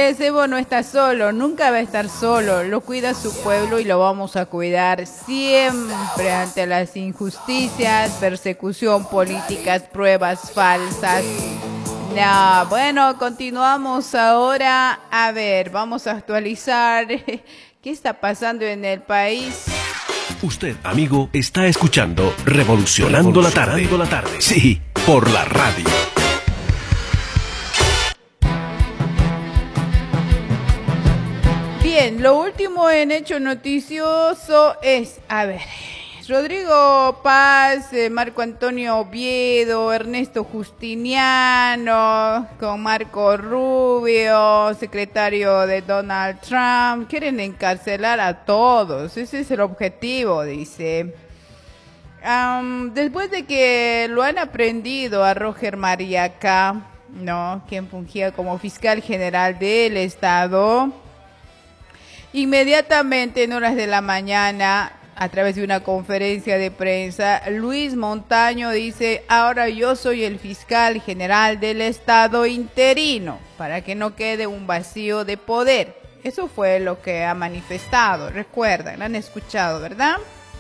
El cebo no está solo, nunca va a estar solo, lo cuida su pueblo y lo vamos a cuidar siempre ante las injusticias, persecución, políticas, pruebas falsas. No, bueno, continuamos ahora. A ver, vamos a actualizar qué está pasando en el país. Usted, amigo, está escuchando Revolucionando la tarde. Sí, por la radio. Bien, lo último en hecho noticioso es, a ver, Rodrigo Paz, Marco Antonio Oviedo, Ernesto Justiniano, con Marco Rubio, secretario de Donald Trump, quieren encarcelar a todos, ese es el objetivo, dice. Después de que lo han aprendido a Roger Mariaca, ¿no?, quien fungía como fiscal general del Estado, inmediatamente en horas de la mañana, a través de una conferencia de prensa, Luis Montaño dice: ahora yo soy el fiscal general del Estado interino, para que no quede un vacío de poder. Eso fue lo que ha manifestado, recuerdan, lo han escuchado, ¿verdad?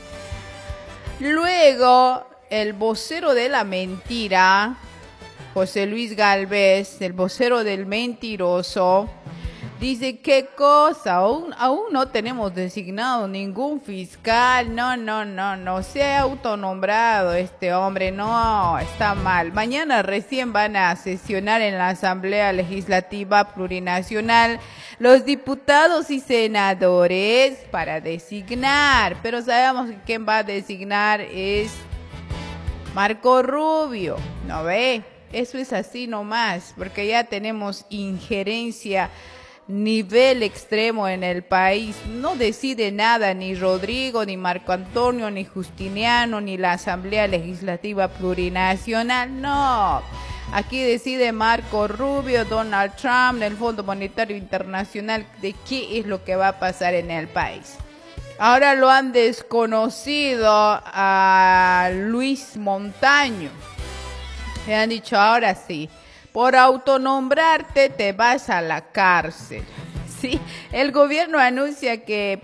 Luego, el vocero de la mentira, José Luis Gálvez, el vocero del mentiroso, dice: ¿qué cosa? Aún no tenemos designado ningún fiscal. No. Se ha autonombrado este hombre. No, está mal. Mañana recién van a sesionar en la Asamblea Legislativa Plurinacional los diputados y senadores para designar. Pero sabemos que quien va a designar es Marco Rubio. ¿No ve? Eso es así nomás, porque ya tenemos injerencia nivel extremo en el país. No decide nada ni Rodrigo, ni Marco Antonio, ni Justiniano, ni la Asamblea Legislativa Plurinacional. No, aquí decide Marco Rubio, Donald Trump, el Fondo Monetario Internacional, de qué es lo que va a pasar en el país. Ahora lo han desconocido a Luis Montaño. Le han dicho: ahora sí, por autonombrarte te vas a la cárcel. Sí, el gobierno anuncia que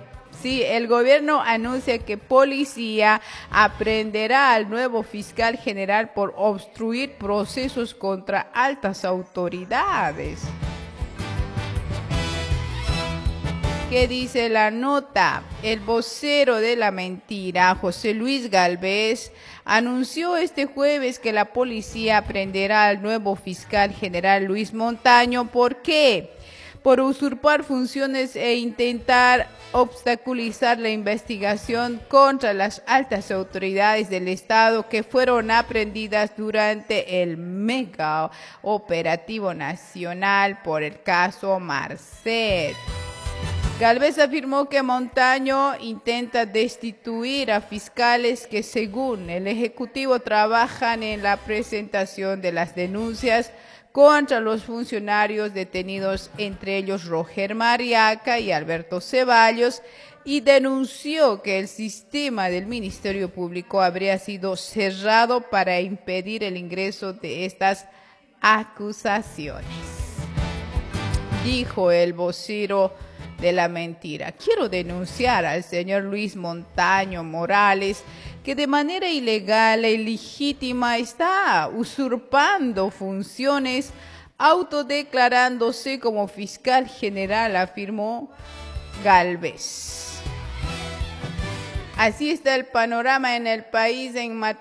policía aprenderá al nuevo fiscal general por obstruir procesos contra altas autoridades. ¿Qué dice la nota? El vocero de la mentira, José Luis Gálvez, anunció este jueves que la policía aprenderá al nuevo fiscal general Luis Montaño. ¿Por qué? Por usurpar funciones e intentar obstaculizar la investigación contra las altas autoridades del Estado que fueron aprendidas durante el mega operativo nacional por el caso Marcet. Gálvez afirmó que Montaño intenta destituir a fiscales que, según el Ejecutivo, trabajan en la presentación de las denuncias contra los funcionarios detenidos, entre ellos Roger Mariaca y Alberto Ceballos, y denunció que el sistema del Ministerio Público habría sido cerrado para impedir el ingreso de estas acusaciones. Dijo el vocero de la mentira: quiero denunciar al señor Luis Montaño Morales, que de manera ilegal e ilegítima está usurpando funciones, autodeclarándose como fiscal general, afirmó Gálvez. Así está el panorama en el país en materia